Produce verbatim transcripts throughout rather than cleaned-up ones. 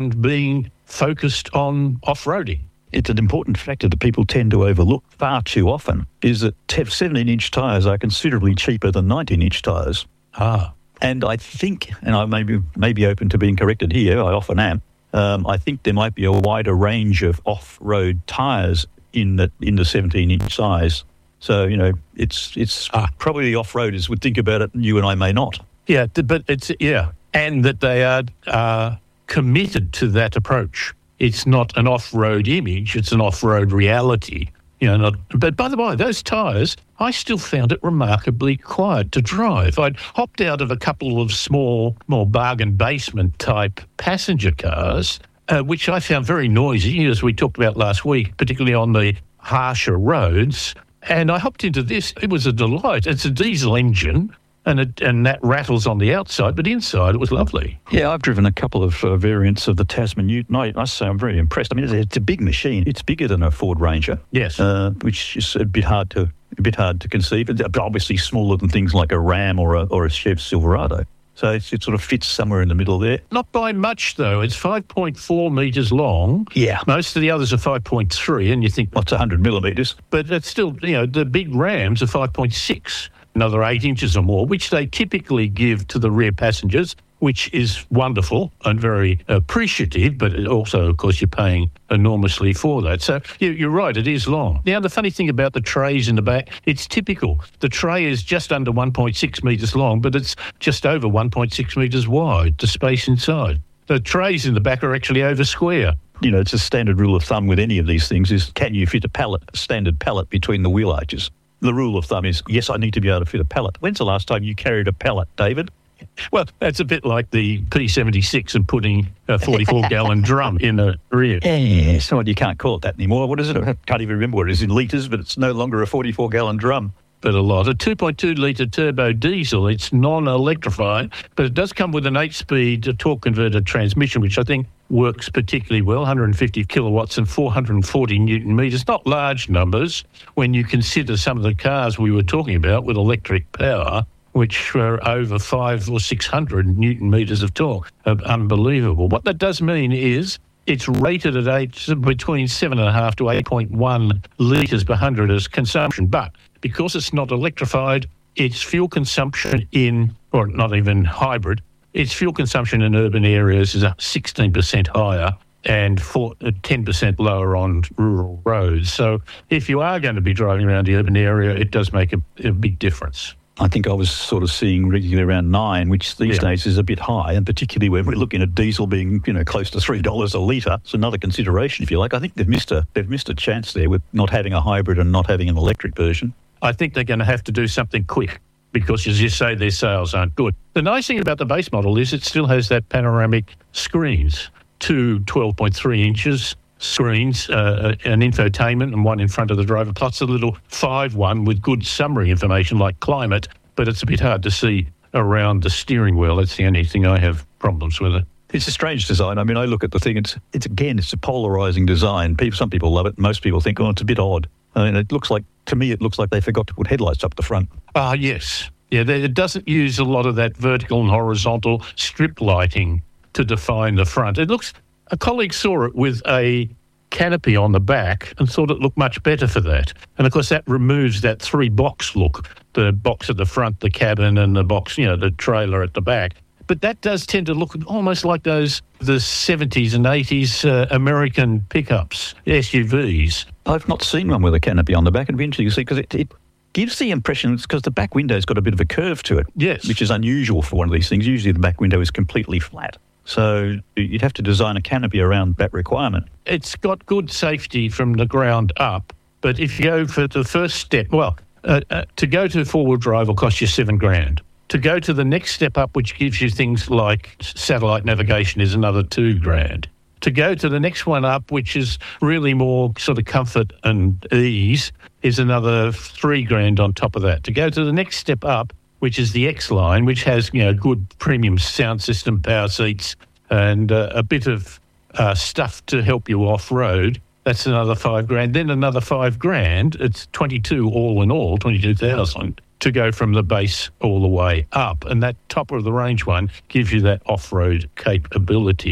being focused on off-roading. It's an important factor that people tend to overlook far too often, is that seventeen-inch tyres are considerably cheaper than nineteen-inch tyres. Ah. And I think, and I may be, may be open to being corrected here, I often am, um, I think there might be a wider range of off-road tyres in the in the seventeen-inch size. So, you know, it's it's ah. probably the off-roaders would think about it, and you and I may not. Yeah, but it's, yeah, and that they are uh, committed to that approach. It's not an off-road image, it's an off-road reality. You know, not, but by the way, those tyres, I still found it remarkably quiet to drive. I'd hopped out of a couple of small, more bargain basement type passenger cars, uh, which I found very noisy, as we talked about last week, particularly on the harsher roads. And I hopped into this. It was a delight. It's a diesel engine. And it, and that rattles on the outside, but inside it was lovely. Yeah, I've driven a couple of uh, variants of the Tasman Ute, and I, I say I'm very impressed. I mean, it's, it's a big machine. It's bigger than a Ford Ranger. Yes, uh, which is a bit hard to a bit hard to conceive. It's obviously smaller than things like a Ram or a or a Chev Silverado. So it's, it sort of fits somewhere in the middle there. Not by much, though. It's five point four metres long. Yeah. Most of the others are five point three, and you think... What's one hundred millimetres? But it's still, you know, the big Rams are five point six. Another eight inches or more, which they typically give to the rear passengers, which is wonderful and very appreciative, but also, of course, you're paying enormously for that. So you're right, it is long. Now, the funny thing about the trays in the back, it's typical. The tray is just under one point six metres long, but it's just over one point six metres wide, the space inside. The trays in the back are actually over square. You know, it's a standard rule of thumb with any of these things is, can you fit a pallet, a standard pallet between the wheel arches? The rule of thumb is, yes, I need to be able to fit a pallet. When's the last time you carried a pallet, David? Well, that's a bit like the P seventy-six and putting a forty-four gallon drum in the rear. Yeah, so you can't call it that anymore. What is it? I can't even remember what it is in litres, but it's no longer a forty-four gallon drum. But a lot. A two point two litre turbo diesel, it's non-electrified, but it does come with an eight-speed torque converter transmission, which I think works particularly well, one hundred fifty kilowatts and four hundred forty newton metres. Not large numbers when you consider some of the cars we were talking about with electric power, which were over five or six hundred newton metres of torque. Uh, unbelievable. What that does mean is it's rated at eight, between seven point five to eight point one litres per hundred as consumption. But because it's not electrified, its fuel consumption in, or not even hybrid, its fuel consumption in urban areas is sixteen percent higher and for, uh, ten percent lower on rural roads. So if you are going to be driving around the urban area, it does make a, a big difference. I think I was sort of seeing regularly around nine, which these yeah. days is a bit high, and particularly when we're looking at diesel being, you know, close to three dollars a litre. It's another consideration, if you like. I think they've missed a they've missed a chance there with not having a hybrid and not having an electric version. I think they're going to have to do something quick because, as you say, their sales aren't good. The nice thing about the base model is it still has that panoramic screens, two twelve point three inches screens, uh, an infotainment and one in front of the driver, plus a little five one with good summary information like climate, but it's a bit hard to see around the steering wheel. That's the only thing I have problems with it. It's a strange design. I mean, I look at the thing, it's, it's again, it's a polarising design. People, some people love it. Most people think, oh, it's a bit odd. I mean, it looks like, to me, it looks like they forgot to put headlights up the front. Ah, uh, yes. Yeah, they, it doesn't use a lot of that vertical and horizontal strip lighting to define the front. It looks... A colleague saw it with a canopy on the back and thought it looked much better for that. And, of course, that removes that three-box look, the box at the front, the cabin, and the box, you know, the trailer at the back. But that does tend to look almost like those, the seventies and eighties uh, American pickups, S U Vs. I've not seen one with a canopy on the back. It'd be interesting to see because it, it gives the impression, because the back window's got a bit of a curve to it. Yes. Which is unusual for one of these things. Usually the back window is completely flat. So you'd have to design a canopy around that requirement. It's got good safety from the ground up, but if you go for the first step, well, uh, uh, to go to four-wheel drive will cost you seven grand. To go to the next step up, which gives you things like satellite navigation, is another two grand. To go to the next one up, which is really more sort of comfort and ease, is another three grand on top of that. To go to the next step up, which is the X line, which has, you know, good premium sound system, power seats, and uh, a bit of uh, stuff to help you off-road. That's another five grand. Then another five grand. It's twenty-two all in all, twenty-two thousand to go from the base all the way up. And that top of the range one gives you that off-road capability.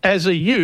as a youth,